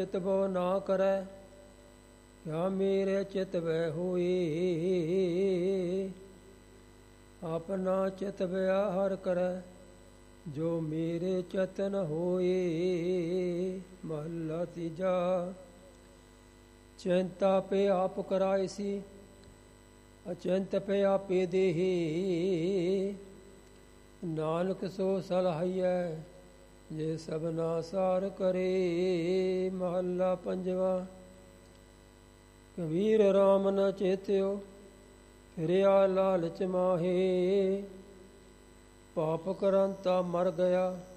ਚਿਤ ਬੋ ਨਾ ਕਰੈ, ਕਿਆ ਮੇਰੇ ਚਿਤ ਬੈ ਹੋਈ। ਆਪਣਾ ਚਿਤ ਵਿਆਹਰ ਕਰੈ, ਜੋ ਮੇਰੇ ਚਿਤ ਨ ਹੋਈ। ਮਹੱਲਾ ਤੀਜਾ। ਚਿੰਤਾ ਪੇ ਆਪ ਕਰਾਇਸੀ, ਅਚਿੰਤ ਪੇ ਆਪੇ ਦੇਹੀ। ਨਾਨਕ ਸੋ ਸਲਾਹੀਐ, ਜੇ ਸਭਨਾ ਸਾਰ ਕਰੇ। ਮਹੱਲਾ ਪੰਜਵਾ। ਕਬੀਰ ਰਾਮ ਨ ਚੇਤਿਓ, ਫਿਰਿਆ ਲਾਲਚ ਮਾਹੇ। ਪਾਪ ਕਰੰਤਾ ਮਰ ਗਿਆ,